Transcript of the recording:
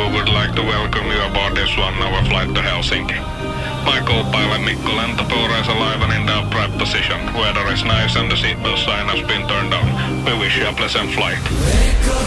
we would like to welcome you aboard this 1-hour flight to Helsinki. My co-pilot Mikko Lentopuura is alive and in the upright position. Weather is nice and the seatbelt sign has been turned on. We wish you a pleasant flight.